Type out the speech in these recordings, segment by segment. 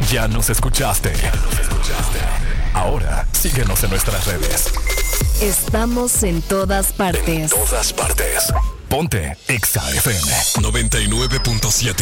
Ya nos escuchaste. Ahora, síguenos en nuestras redes. Estamos en todas partes. En todas partes. Ponte Exa FM 99.7.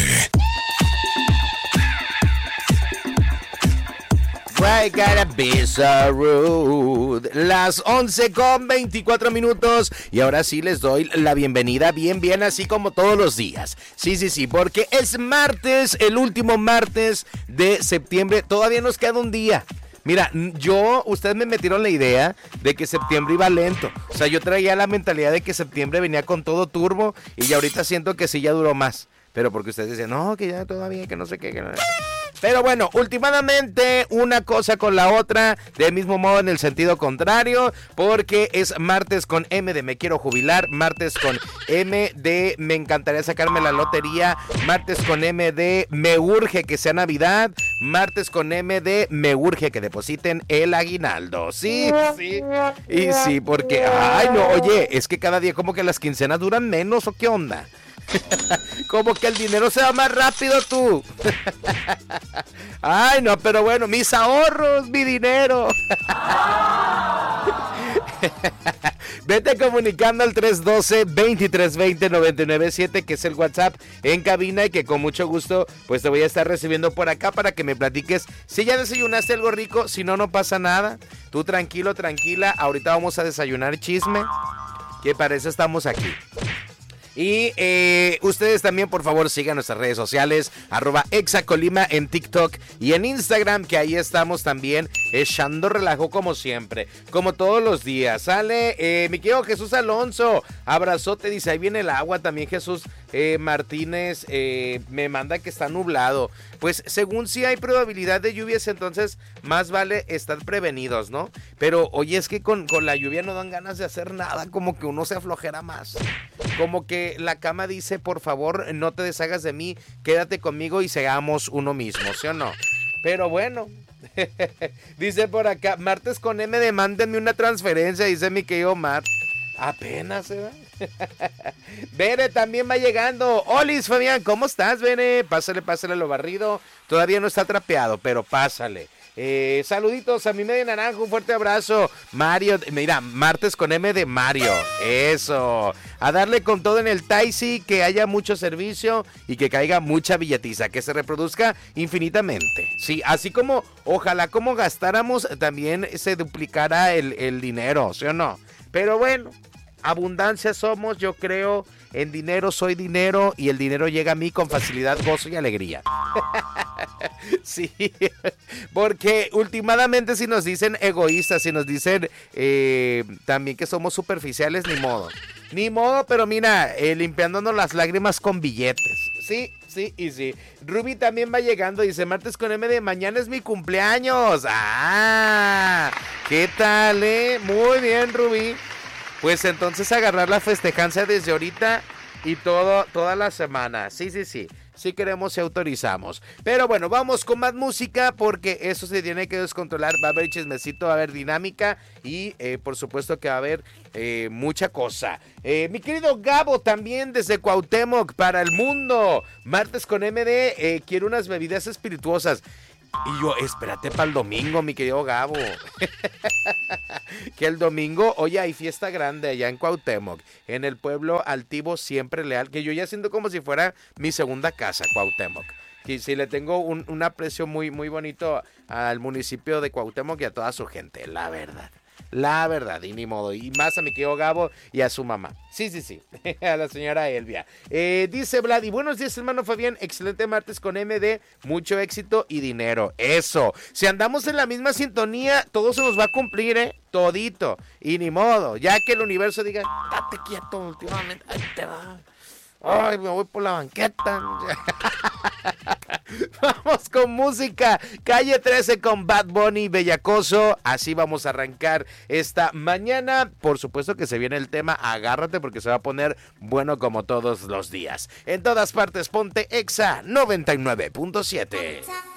Why gotta be so rude? Las 11:24. Y ahora sí les doy la bienvenida bien, así como todos los días. Sí, porque es martes, el último martes de septiembre. Todavía nos queda un día. Mira, ustedes me metieron la idea de que septiembre iba lento. O sea, yo traía la mentalidad de que septiembre venía con todo turbo y ya ahorita siento que sí ya duró más. Pero porque ustedes dicen, no, que ya todavía, que no sé qué, que no. Pero bueno, últimamente una cosa con la otra, del mismo modo en el sentido contrario, porque es martes con M de me quiero jubilar, martes con M de me encantaría sacarme la lotería, martes con M de me urge que sea Navidad, martes con M de me urge que depositen el aguinaldo. Sí, y sí, porque, ay no, oye, es que cada día como que las quincenas duran menos, ¿o qué onda? Como que el dinero se va más rápido, tú. Ay, no, pero bueno, mis ahorros, mi dinero. Vete comunicando al 312-2320-997, que es el WhatsApp en cabina, y que con mucho gusto pues te voy a estar recibiendo por acá para que me platiques si ya desayunaste algo rico. Si no, no pasa nada. Tú tranquilo, tranquila. Ahorita vamos a desayunar chisme, que para eso estamos aquí. Y ustedes también, por favor, sigan nuestras redes sociales, @ExaColima en TikTok y en Instagram, que ahí estamos también echando relajo como siempre, como todos los días. Sale mi querido Jesús Alonso, abrazote, dice, ahí viene el agua. También Jesús Martínez me manda que está nublado. Pues según sí hay probabilidad de lluvias, entonces más vale estar prevenidos, ¿no? Pero oye, es que con la lluvia no dan ganas de hacer nada, como que uno se aflojera más. Como que la cama dice, por favor, no te deshagas de mí, quédate conmigo y seamos uno mismo, ¿sí o no? Pero bueno, dice por acá, martes con M de mándenme una transferencia, dice mi querido Omar. Apenas, ¿eh? Bere también va llegando. Olis, Fabián, ¿cómo estás, Bere? Pásale lo barrido. Todavía no está trapeado, pero pásale. Saluditos a mi medio naranjo, un fuerte abrazo. Mario, mira, martes con M de Mario. Eso. A darle con todo en el Taxi, que haya mucho servicio y que caiga mucha billetiza, que se reproduzca infinitamente. Sí, así como, ojalá como gastáramos, también se duplicara el dinero, ¿sí o no? Pero bueno, abundancia somos, yo creo, en dinero soy dinero y el dinero llega a mí con facilidad, gozo y alegría. Sí, porque últimamente si nos dicen egoístas, si nos dicen también que somos superficiales, ni modo. Ni modo, pero mira, limpiándonos las lágrimas con billetes. Sí. Ruby también va llegando, dice, martes con M de mañana es mi cumpleaños. Ah, ¿qué tal, Muy bien, Ruby. Pues entonces agarrar la festejanza desde ahorita y toda la semana. Sí. Sí queremos y autorizamos. Pero bueno, vamos con más música porque eso se tiene que descontrolar. Va a haber chismecito, va a haber dinámica y por supuesto que va a haber mucha cosa. Mi querido Gabo también desde Cuauhtémoc para el mundo. Martes con MD, quiero unas bebidas espirituosas. Y yo, espérate para el domingo, mi querido Gabo. Que el domingo, oye, hay fiesta grande allá en Cuauhtémoc, en el pueblo altivo siempre leal, que yo ya siento como si fuera mi segunda casa, Cuauhtémoc. Y sí, le tengo un aprecio muy, muy bonito al municipio de Cuauhtémoc y a toda su gente, la verdad. La verdad, y ni modo. Y más a mi querido Gabo y a su mamá. Sí. A la señora Elvia. Dice Vlad, y buenos días, hermano Fabián. Excelente martes con MD. Mucho éxito y dinero. Eso. Si andamos en la misma sintonía, todo se nos va a cumplir, Todito. Y ni modo. Ya que el universo diga, date quieto últimamente. Ahí te va. Ay, me voy por la banqueta. Vamos con música. Calle 13 con Bad Bunny, Bellacoso. Así vamos a arrancar esta mañana. Por supuesto que se viene el tema. Agárrate porque se va a poner bueno como todos los días. En todas partes, ponte Exa 99.7.